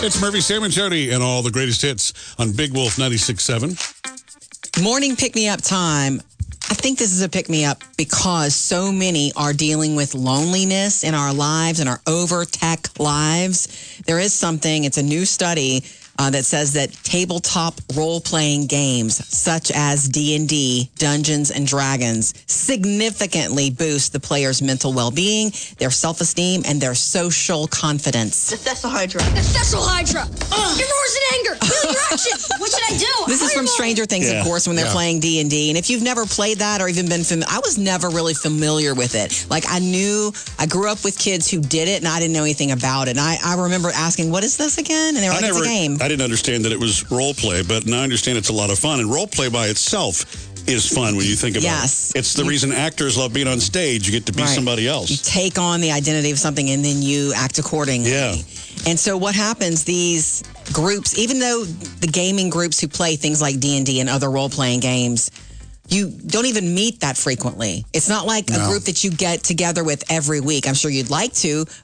It's Murphy, Sam, and Jody, and all the greatest hits on Big Wolf 96.7. Morning pick-me-up time. I think this is a pick-me-up because so many are dealing with loneliness in our lives and our over-tech lives. There is something, it's a new study that says that tabletop role-playing games such as D&D, Dungeons and Dragons, significantly boost the player's mental well-being, their self-esteem, and their social confidence. The Thessalhydra. The Thessalhydra! It roars in anger! Feel your action! What should I do? This is from Stranger Things, of course, when they're playing D&D. And if you've never played that or even been familiar, I was never really familiar with it. Like, I grew up with kids who did it, and I didn't know anything about it. And I remember asking, what is this again? And they were like, it's a game. I didn't understand that it was role play, but now I understand it's a lot of fun. And role play by itself is fun when you think about it. It's the reason actors love being on stage. You get to be somebody else. You take on the identity of something and then you act accordingly. Yeah. And so what happens, these groups, even though the gaming groups who play things like D&D and other role-playing games, you don't even meet that frequently. It's not like a group that you get together with every week. I'm sure you'd like to,